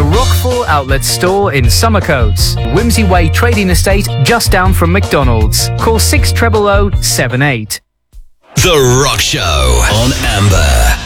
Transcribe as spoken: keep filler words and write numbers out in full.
The Rockfall Outlet Store in Summercoats. Whimsy Way Trading Estate just down from McDonald's. Call six zero zero zero seven eight. The Rock Show on Amber.